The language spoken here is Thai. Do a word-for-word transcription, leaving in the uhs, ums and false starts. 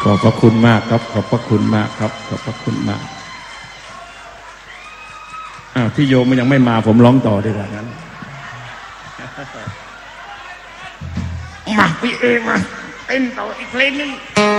อบพระคุณมากครับขอบพระคุณมากครับขอบพระคุณมากอ่าพี่โยมมันยังไม่มาผมร้องต่อดีกว่างั้นมาพี่เอมาเต้นต่ออีกเพลงนึง